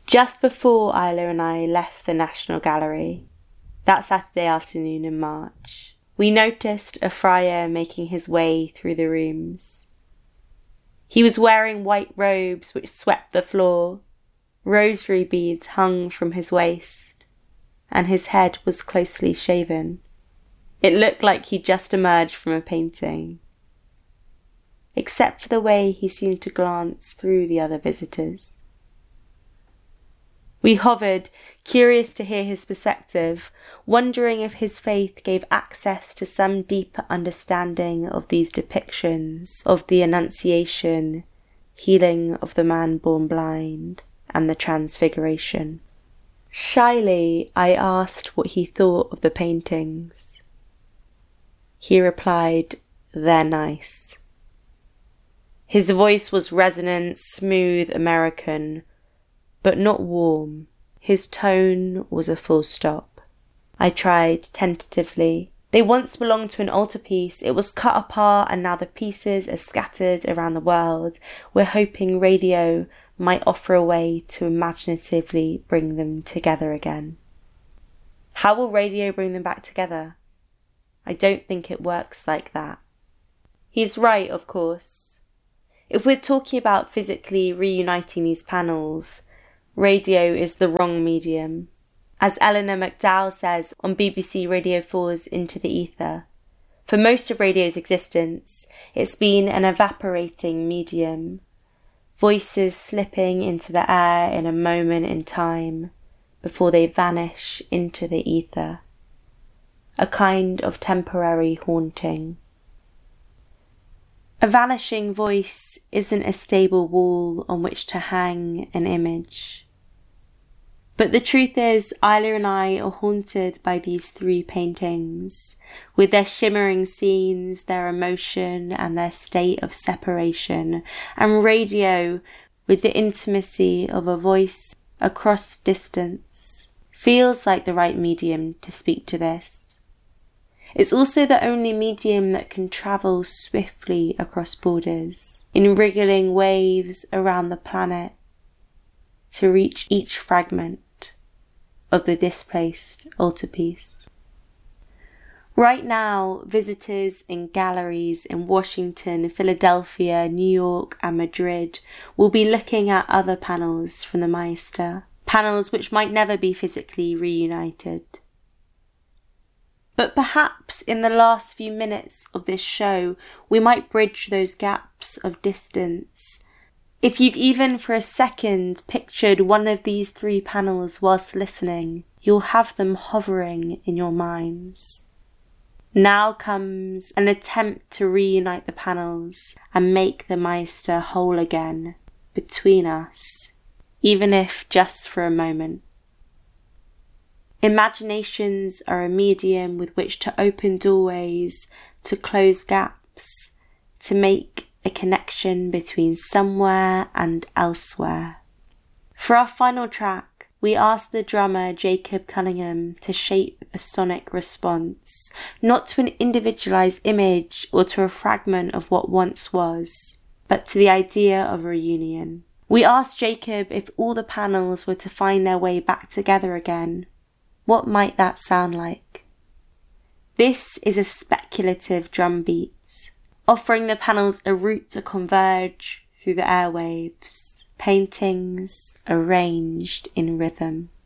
Just before Isla and I left the National Gallery, that Saturday afternoon in March, we noticed a friar making his way through the rooms. He was wearing white robes which swept the floor, rosary beads hung from his waist, and his head was closely shaven. It looked like he'd just emerged from a painting, except for the way he seemed to glance through the other visitors. We hovered, curious to hear his perspective, wondering if his faith gave access to some deeper understanding of these depictions of the Annunciation, healing of the man born blind, and the Transfiguration. Shyly, I asked what he thought of the paintings. He replied, "They're nice." His voice was resonant, smooth, American, but not warm. His tone was a full stop. I tried tentatively. "They once belonged to an altarpiece. It was cut apart and now the pieces are scattered around the world. We're hoping radio might offer a way to imaginatively bring them together again." How will radio bring them back together? I don't think it works like that. He's right, of course. If we're talking about physically reuniting these panels, radio is the wrong medium. As Eleanor McDowell says on BBC Radio 4's Into the Ether, for most of radio's existence, it's been an evaporating medium, voices slipping into the air in a moment in time before they vanish into the ether, a kind of temporary haunting. A vanishing voice isn't a stable wall on which to hang an image. But the truth is, Isla and I are haunted by these three paintings, with their shimmering scenes, their emotion, and their state of separation, and radio, with the intimacy of a voice across distance, feels like the right medium to speak to this. It's also the only medium that can travel swiftly across borders, in wriggling waves around the planet, to reach each fragment of the displaced altarpiece. Right now, visitors in galleries in Washington, Philadelphia, New York and Madrid will be looking at other panels from the Maester, panels which might never be physically reunited. But perhaps in the last few minutes of this show, we might bridge those gaps of distance. If you've even for a second pictured one of these three panels whilst listening, you'll have them hovering in your minds. Now comes an attempt to reunite the panels and make the Maester whole again between us, even if just for a moment. Imaginations are a medium with which to open doorways, to close gaps, to make a connection between somewhere and elsewhere. For our final track, we asked the drummer Jacob Cunningham to shape a sonic response, not to an individualized image or to a fragment of what once was, but to the idea of a reunion. We asked Jacob if all the panels were to find their way back together again, what might that sound like? This is a speculative drum beat, offering the panels a route to converge through the airwaves, paintings arranged in rhythm.